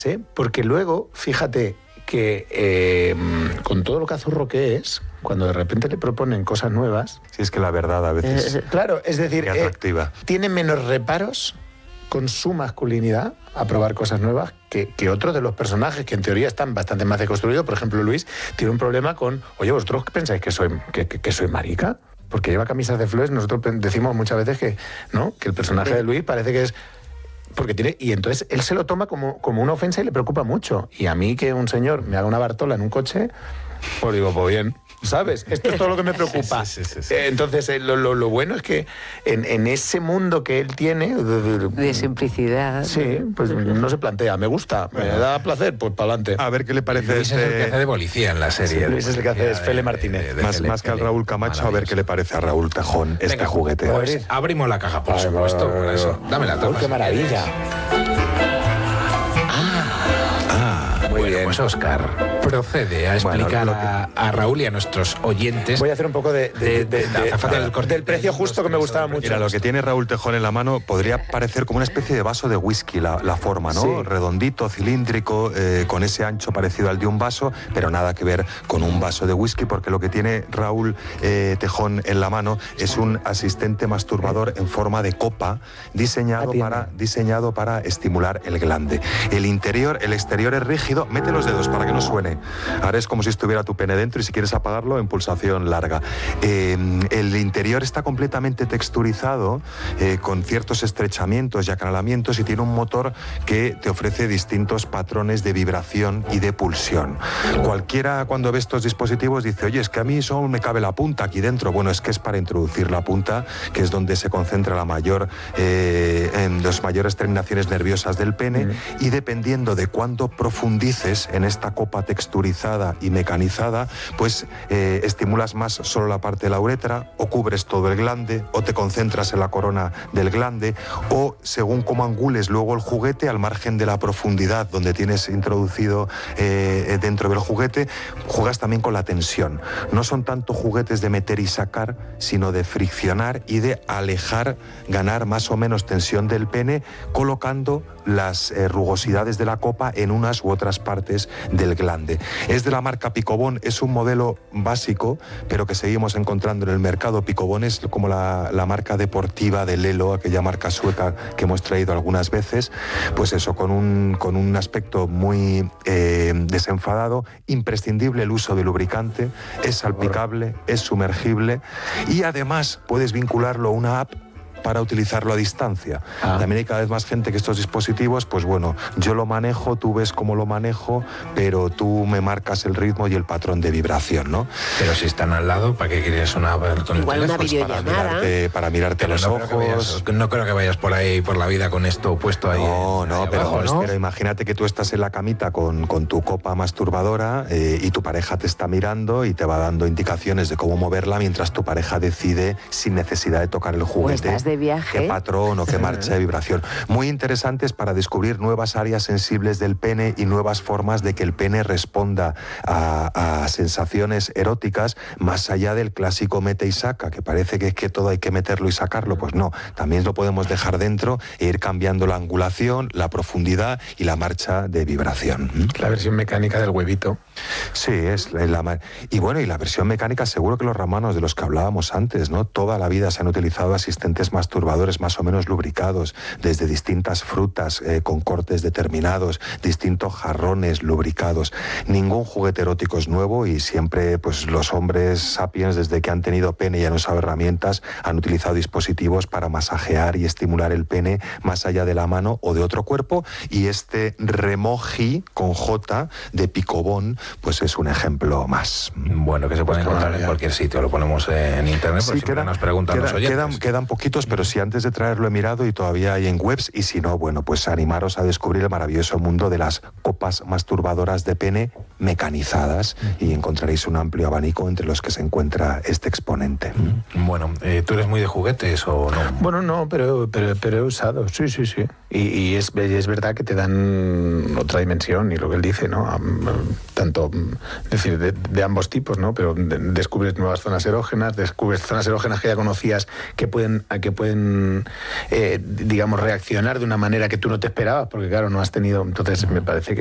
¿sí? Porque luego, fíjate que con todo lo cazurro que es, cuando de repente le proponen cosas nuevas... Sí, es que la verdad a veces... claro, es decir, atractiva. Tiene menos reparos con su masculinidad a probar cosas nuevas que otros de los personajes que en teoría están bastante más deconstruidos. Por ejemplo, Luis tiene un problema con, oye, ¿vosotros pensáis que soy marica? Porque lleva camisas de flores. Nosotros decimos muchas veces que, ¿no?, que el personaje de Luis parece que es... Porque tiene, y entonces él se lo toma como una ofensa y le preocupa mucho. Y a mí que un señor me haga una Bartola en un coche, pues digo, pues bien, ¿sabes? Esto es todo lo que me preocupa. Sí. Entonces, lo bueno es que en ese mundo que él tiene... De simplicidad. Sí, pues no se plantea. Me gusta, me da placer, pues para adelante. A ver qué le parece. Luis es el que hace de policía en la serie. Sí, Luis es el que hace, es Fele Martínez. Más que al Raúl Camacho, a ver qué le parece a Raúl Tejón este juguete. Pues abrimos la caja, por supuesto, por eso. Dame la tapa. ¡Qué maravilla! Muy bien. Pues Óscar procede a explicar a Raúl y a nuestros oyentes. Voy a hacer un poco del precio justo que me gustaba mucho. Mira, lo que tiene Raúl Tejón en la mano podría parecer como una especie de vaso de whisky, la forma, ¿no? Sí. Redondito, cilíndrico, con ese ancho parecido al de un vaso, pero nada que ver con un vaso de whisky, porque lo que tiene Raúl Tejón en la mano es un asistente masturbador en forma de copa diseñado para estimular el glande. El exterior es rígido. Mete los dedos para que no suene. Ahora es como si estuviera tu pene dentro y si quieres apagarlo, en pulsación larga. El interior está completamente texturizado, con ciertos estrechamientos y acanalamientos, y tiene un motor que te ofrece distintos patrones de vibración y de pulsión. Cualquiera, cuando ve estos dispositivos, dice, oye, es que a mí solo me cabe la punta aquí dentro. Bueno, es que es para introducir la punta, que es donde se concentra en las mayores terminaciones nerviosas del pene, y dependiendo de cuánto profundices en esta copa texturizada y mecanizada, pues estimulas más solo la parte de la uretra, o cubres todo el glande, o te concentras en la corona del glande, o según cómo angules luego el juguete, al margen de la profundidad donde tienes introducido dentro del juguete, juegas también con la tensión. No son tanto juguetes de meter y sacar, sino de friccionar y de alejar, ganar más o menos tensión del pene, colocando las rugosidades de la copa en unas u otras partes del glande. Es de la marca Picobón, es un modelo básico, pero que seguimos encontrando en el mercado. Picobón es como la marca deportiva de Lelo, aquella marca sueca que hemos traído algunas veces. Pues eso, con un aspecto muy desenfadado, imprescindible el uso de lubricante, es salpicable, es sumergible, y además puedes vincularlo a una app para utilizarlo a distancia. También hay cada vez más gente que estos dispositivos, pues bueno, yo lo manejo, tú ves cómo lo manejo, pero tú me marcas el ritmo y el patrón de vibración, ¿no? Pero si están al lado, ¿para qué quieres una con el igual teléfono? Una videollamada. Para mirarte los ojos. No creo que vayas por ahí, por la vida, con esto puesto ahí. Pero imagínate que tú estás en la camita con tu copa masturbadora, y tu pareja te está mirando y te va dando indicaciones de cómo moverla mientras tu pareja decide, sin necesidad de tocar el juguete, de viaje, qué patrón o qué marcha de vibración. Muy interesantes para descubrir nuevas áreas sensibles del pene y nuevas formas de que el pene responda a sensaciones eróticas, más allá del clásico mete y saca, que parece que es que todo hay que meterlo y sacarlo. Pues no, también lo podemos dejar dentro e ir cambiando la angulación, la profundidad y la marcha de vibración. La versión mecánica del huevito. Sí, y la versión mecánica, seguro que los romanos de los que hablábamos antes, ¿no? Toda la vida se han utilizado asistentes masturbadores más o menos lubricados, desde distintas frutas con cortes determinados, distintos jarrones lubricados. Ningún juguete erótico es nuevo, y siempre pues los hombres sapiens, desde que han tenido pene y han usado herramientas, han utilizado dispositivos para masajear y estimular el pene más allá de la mano o de otro cuerpo, y este Remoji con J de Picobón pues es un ejemplo más. Bueno, que se puede encontrar en cualquier sitio, lo ponemos en internet, por si nos preguntan los oyentes. Quedan poquitos, pero si antes de traerlo he mirado y todavía hay en webs, y si no, bueno, pues animaros a descubrir el maravilloso mundo de las copas masturbadoras de pene mecanizadas, y encontraréis un amplio abanico entre los que se encuentra este exponente. Bueno, ¿tú eres muy de juguetes o no? Bueno, no, pero he usado, sí. Y es verdad que te dan otra dimensión, y lo que él dice, ¿no? Tanto, es decir, de ambos tipos, ¿no? Pero descubres nuevas zonas erógenas, descubres zonas erógenas que ya conocías que pueden digamos, reaccionar de una manera que tú no te esperabas, porque claro, no has tenido. Entonces me parece que